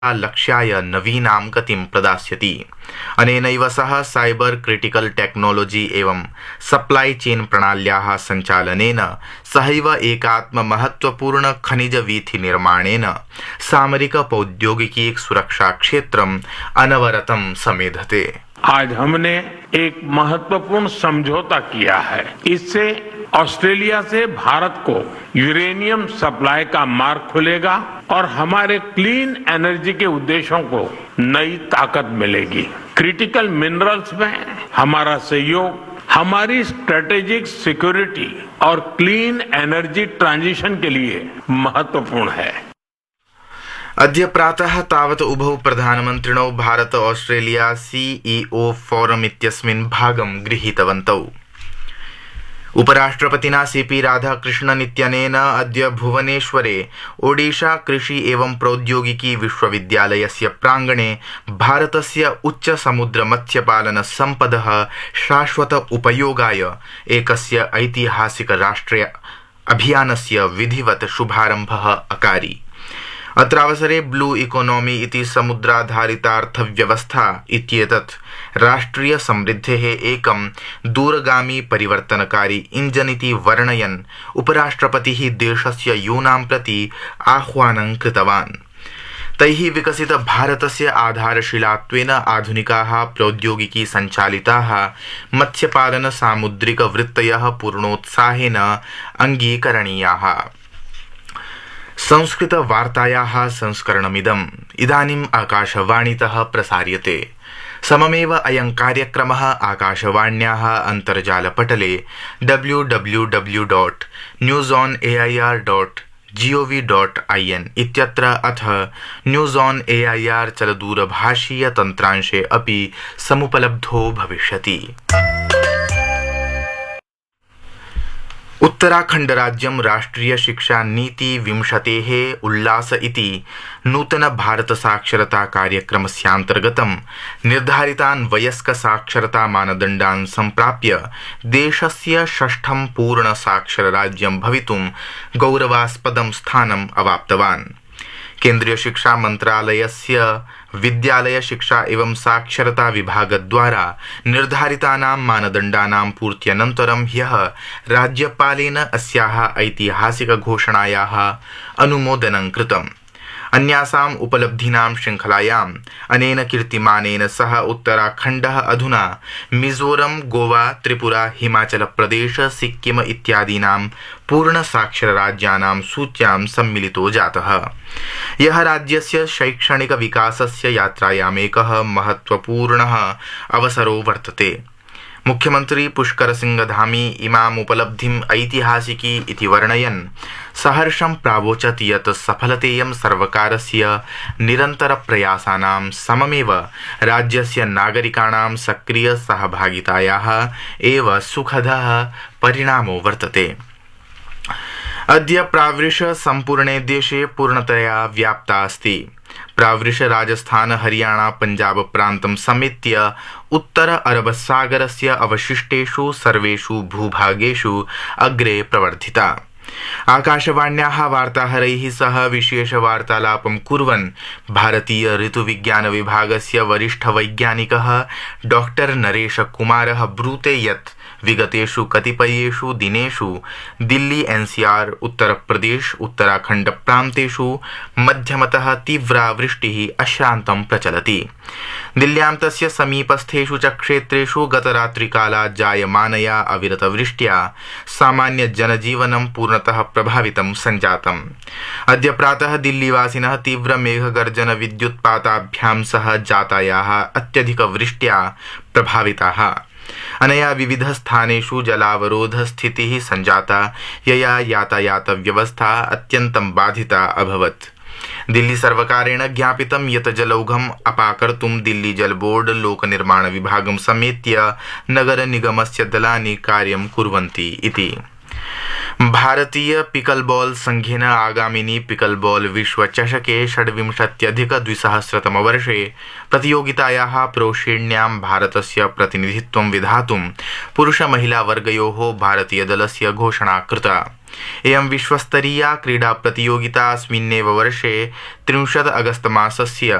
लक्ष्याय नवीनां गतिं प्रदास्यति। अनेनैव सह साइबर क्रिटिकल टेक्नोलॉजी एवं सप्लाई चेन प्रणाल्याः सञ्चालनेन सहैव एकात्म महत्वपूर्ण खनिज वीथि निर्माणेन सामरिक प्रौद्योगिकी सुरक्षा क्षेत्रम् अनवरतं समेधते। आज हमने एक महत्वपूर्ण समझौता किया है। इससे ऑस्ट्रेलिया से भारत को यूरेनियम सप्लाई का मार्ग खुलेगा और हमारे क्लीन एनर्जी के उद्देश्यों को नई ताकत मिलेगी। क्रिटिकल मिनरल्स में हमारा सहयोग हमारी स्ट्रेटेजिक सिक्योरिटी और क्लीन एनर्जी ट्रांजिशन के लिए महत्वपूर्ण है। अद्य प्रातः तावत् उभौ प्रधानमन्त्रिणौ भारत ऑस्ट्रेलिया सीईओ फोरम इत्यस्मिन् भागं गृहीतवन्तौ। उपराष्ट्रपतिना सीपी राधाकृष्णन् इत्यनेन अद्य भुवनेश्वरे ओडिशा कृषि एवं प्रौद्योगिकी विश्वविद्यालयस्य प्राङ्गणे भारतस्य उच्च समुद्र मत्स्यपालन सम्पदः शाश्वत उपयोगाय एकस्य ऐतिहासिक राष्ट्रिय अभियानस्य विधिवत् शुभारम्भः अकारि। अत्रावसरे ब्लू इकोनॉमी इति समुद्राधारितार्थव्यवस्था इत्येतत् राष्ट्रिय समृद्धेः एकं दूरगामी परिवर्तनकारी इंजन इति वर्णयन् उपराष्ट्रपतिः देशस्य यूनां प्रति आह्वानं कृतवान्। तैः विकसित भारतस्य आधारशिलात्वेन आधुनिकाः प्रौद्योगिकी सञ्चालिताः मत्स्यपालन सामुद्रिक वृत्तयः पूर्णोत्साहेन अङ्गीकरणीयाः। संस्कृत वार्तायाः संस्करणमिदम् इदानीम् आकाशवाणीतः प्रसार्यते। सममेव अयं कार्यक्रमः आकाशवाण्याः अन्तर्जालपटले www.newsonair.gov.in इत्यत्र अथ न्यूज़ ऑन एआईआर चलदूरभाषीय तन्त्रांशे अपि समुपलब्धो भविष्यति। उत्तराखण्ड राज्यं राष्ट्रिय शिक्षा नीति 20 उल्लास इति नूतन भारत साक्षरता कार्यक्रमस्यान्तर्गतं निर्धारितान् वयस्क साक्षरता मानदण्डान् सम्प्राप्य देशस्य षष्ठं पूर्ण साक्षर राज्यं भवितुं गौरवास्पदं स्थानम् अवाप्तवान्। केन्द्रीय शिक्षा मंत्रालयस्य विद्यालय शिक्षा एवं साक्षरता विभागद्वारा निर्धारितानां मानदण्डानां पूर्त्यनन्तरं ह्यः राज्यपालेन अस्याः ऐतिहासिक घोषणायाः अनुमोदनं कृतम्। अन्यासाम् उपलब्धीनां श्रृंखलायाम् अनेन कीर्तिमानेन सह उत्तराखण्डः अधुना मिजोरम, गोवा, त्रिपुरा, हिमाचल प्रदेश, सिक्किम इत्यादीनां पूर्ण साक्षर राज्यानां सूच्यां सम्मिलितो जातः। यः राज्यस्य शैक्षणिक विकासस्य यात्रायामेकः महत्वपूर्णः अवसरो वर्तते। मुख्यमंत्री पुष्कर सिंह धामी इमाम् उपलब्धिम् ऐतिहासिकी इति वर्णयन् सहर्षं प्रावोचत् यत् सफलतेयं सर्वकारस्य निरन्तर प्रयासानां सममेव राज्यस्य नागरिकाणां सक्रिय सहभागितायाः एव सुखदः परिणामो वर्तते। अद्य प्रावृष सम्पूर्णे देशे पूर्णतया व्याप्ता अस्ति। प्रावृष राजस्थान, हरियाणा, पंजाब प्रान्तं समेत्य उत्तर अरब सागरस्य अवशिष्टेषु सर्वेषु भूभागेषु अग्रे प्रवर्धिता। आकाशवाण्याः वार्ताहरैः सह विशेष वार्तालापं कुर्वन् भारतीय ऋतुविज्ञान विभागस्य वरिष्ठ वैज्ञानिकः डॉक्टर नरेश कुमारः ब्रूते यत् विगतेषु कतिपयेषु दिनेषु दिल्ली, एनसीआर, उत्तर प्रदेश, उत्तराखण्ड प्रान्तेषु मध्यमतः तीव्रा वृष्टिः अश्रान्तं प्रचलति। दिल्ल्यां तस्य समीपस्थेषु च क्षेत्रेषु गतरात्रिकालात् जायमानया अविरतवृष्ट्या सामान्य जनजीवनं पूर्णतः प्रभावितं सञ्जातम्। अद्य प्रातः दिल्लीवासिनः तीव्र मेघगर्जन विद्युत्पाताभ्यां सह जातायाः अत्यधिकवृष्ट्या प्रभाविताः। अनया विविध स्थानेषु जलावरोध स्थितिः सञ्जाता, यया यातायात व्यवस्था अत्यन्तं बाधिता अभवत्। दिल्ली सर्वकारेण ज्ञापितं यत् जलौघम् अपाकर्तुं दिल्ली जल बोर्ड, लोक निर्माण विभागं समेत्य नगर निगमस्य दलानि कार्यं कुर्वन्ति इति। भारतीय पिकलबॉल संघेन आगामिनि पिकलबॉल विश्वचषके 26-अधिक-2000 प्रतियोगितायाः प्रोश्रेण्यां भारतस्य प्रतिनिधित्वं विधातुं पुरुष-महिला-वर्गयोः भारतीयदलस्य घोषणा कृता। इयं विश्वस्तरीया क्रीडा प्रतियोगिता अस्मिन्नेव वर्षे 30 अगस्त मासस्य